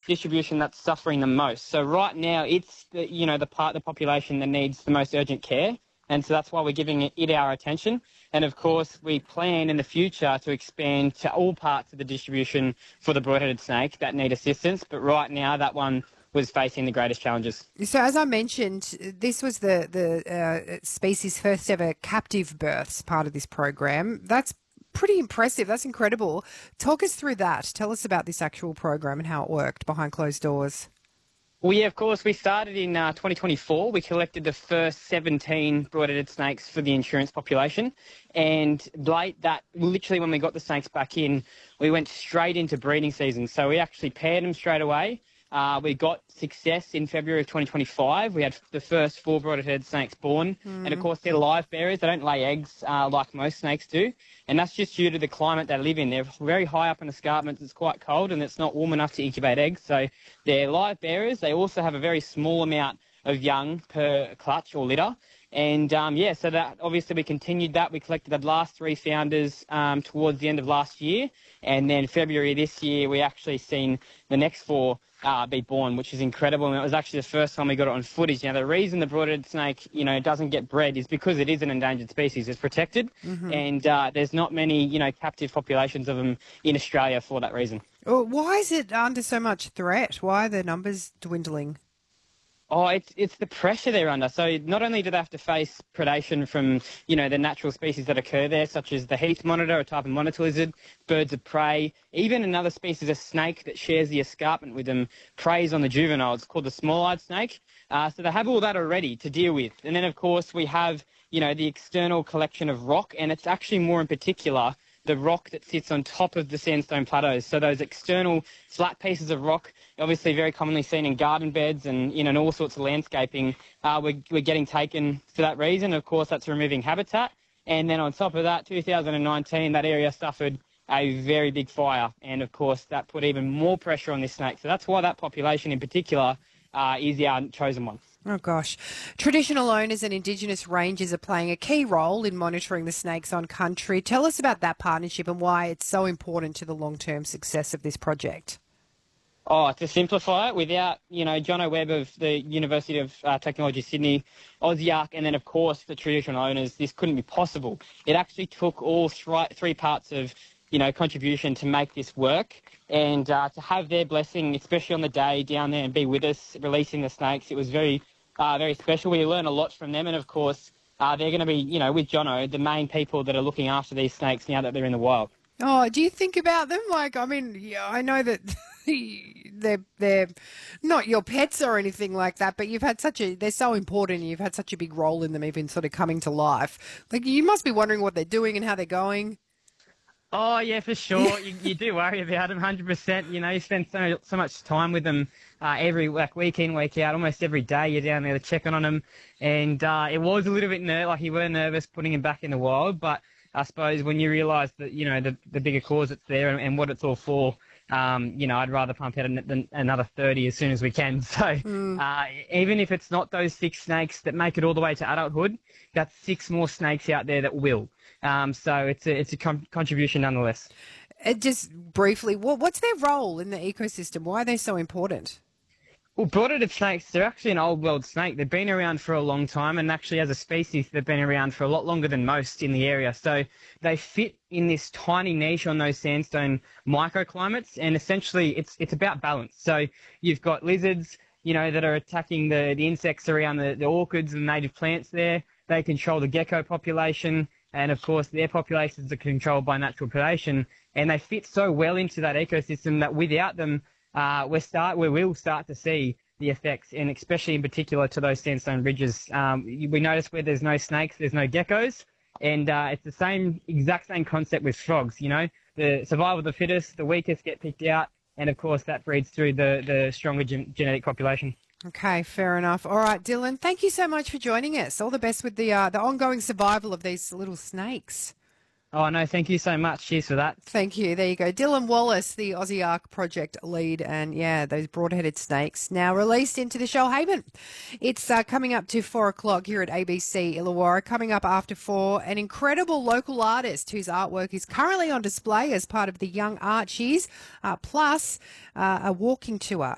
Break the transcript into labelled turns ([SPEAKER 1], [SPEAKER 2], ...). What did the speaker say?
[SPEAKER 1] distribution that's suffering the most. So right now, it's the part of the population that needs the most urgent care, and so that's why we're giving it our attention. And of course, we plan in the future to expand to all parts of the distribution for the broad-headed snake that need assistance. But right now, that one was facing the greatest challenges.
[SPEAKER 2] So, as I mentioned, this was the species' first ever captive births part of this program. That's pretty impressive. That's incredible. Talk us through that. Tell us about this actual program and how it worked behind closed doors.
[SPEAKER 1] Well, yeah, of course, we started in 2024. We collected the first 17 broad-headed snakes for the insurance population. And literally when we got the snakes back in, we went straight into breeding season. So we actually paired them straight away. We got success in February of 2025. We had the first 4 broad-headed snakes born. And, of course, they're live bearers. They don't lay eggs like most snakes do. And that's just due to the climate they live in. They're very high up in escarpments. It's quite cold and it's not warm enough to incubate eggs. So they're live bearers. They also have a very small amount of young per clutch or litter. And, so that obviously we continued that. We collected the last 3 founders towards the end of last year. And then February this year, we actually seen the next 4 be born, which is incredible. And it was actually the first time we got it on footage. Now, the reason the broad-headed snake, doesn't get bred is because it is an endangered species. It's protected. And there's not many, captive populations of them in Australia for that reason.
[SPEAKER 2] Well, why is it under so much threat? Why are the numbers dwindling?
[SPEAKER 1] Oh, it's the pressure they're under. So not only do they have to face predation from, the natural species that occur there, such as the heath monitor, a type of monitor lizard, birds of prey, even another species of snake that shares the escarpment with them preys on the juveniles. It's called the small-eyed snake. So they have all that already to deal with. And then, of course, we have, the external collection of rock, and it's actually more in particular the rock that sits on top of the sandstone plateaus. So those external flat pieces of rock, obviously very commonly seen in garden beds and in all sorts of landscaping, we're getting taken for that reason. Of course, that's removing habitat. And then on top of that, 2019, that area suffered a very big fire. And of course, that put even more pressure on this snake. So that's why that population in particular is our chosen one.
[SPEAKER 2] Oh, gosh. Traditional owners and Indigenous rangers are playing a key role in monitoring the snakes on country. Tell us about that partnership and why it's so important to the long-term success of this project.
[SPEAKER 1] Oh, to simplify it, without, Jono Webb of the University of Technology Sydney, AUSIARC, and then, of course, the traditional owners, this couldn't be possible. It actually took all 3 parts of, contribution to make this work. And to have their blessing, especially on the day down there and be with us releasing the snakes, it was very, very special. We learned a lot from them. And, of course, they're going to be, with Jono, the main people that are looking after these snakes now that they're in the wild.
[SPEAKER 2] Oh, do you think about them? I know that they're not your pets or anything like that, but they're so important and you've had such a big role in them even sort of coming to life. You must be wondering what they're doing and how they're going.
[SPEAKER 1] Oh, yeah, for sure. You do worry about them 100%. You spend so much time with them every week in, week out, almost every day you're down there checking on them. And it was a little bit you were nervous putting him back in the wild, but I suppose when you realise that, the bigger cause it's there and what it's all for, I'd rather pump out another 30 as soon as we can. So even if it's not those 6 snakes that make it all the way to adulthood, that's 6 more snakes out there that will. So it's a contribution nonetheless.
[SPEAKER 2] Just briefly, what's their role in the ecosystem? Why are they so important?
[SPEAKER 1] Well, broad-headed snakes, they're actually an old-world snake. They've been around for a long time, and actually as a species, they've been around for a lot longer than most in the area. So they fit in this tiny niche on those sandstone microclimates, and essentially it's about balance. So you've got lizards, that are attacking the insects around the orchids and native plants there. They control the gecko population, and of course their populations are controlled by natural predation, and they fit so well into that ecosystem that without them, we will start to see the effects, and especially in particular to those sandstone ridges. We notice where there's no snakes, there's no geckos, and it's the exact same concept with frogs. The survival of the fittest, the weakest get picked out, and of course that breeds through the stronger genetic population.
[SPEAKER 2] Okay, fair enough. All right, Dylan, thank you so much for joining us. All the best with the ongoing survival of these little snakes.
[SPEAKER 1] Oh, no, thank you so much. Cheers for that.
[SPEAKER 2] Thank you. There you go. Dylan Wallace, the AUSIARC project lead, and those broad-headed snakes now released into the Shoalhaven. It's coming up to 4 o'clock here at ABC Illawarra. Coming up after 4, an incredible local artist whose artwork is currently on display as part of the Young Archies, plus a walking tour.